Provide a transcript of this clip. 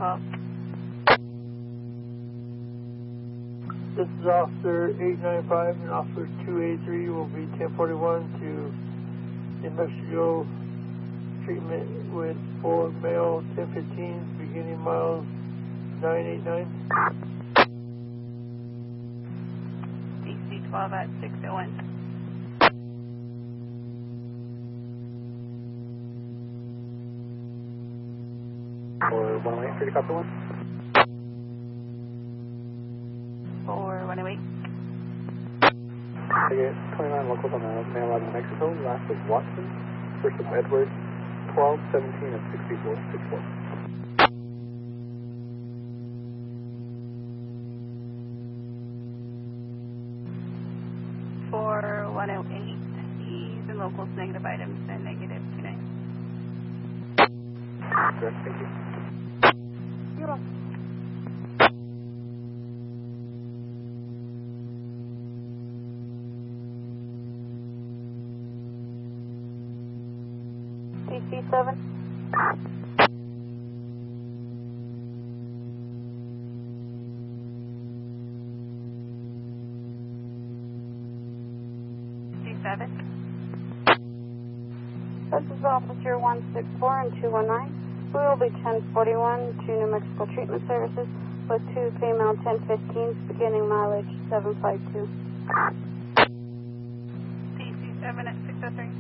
12. This is Officer 895 and Officer 283 will be 1041 to New Mexico treatment with 4 male 1015s beginning miles 989. DC 12 at 601. For 108, 30 copy 1. For 108. Ticket 29 locals on the mail out of New Mexico. Last was Watson. First was Edward. 12, 17, and 64. 64. For 108, he's in locals, negative items, and negative 29. Correct, thank you. You're welcome. DC-7. DC-7. This is Officer 164 and 219. We will be 1041 to New Mexico Treatment Services with 2 female 1015s beginning mileage 752. DC-7 at 603.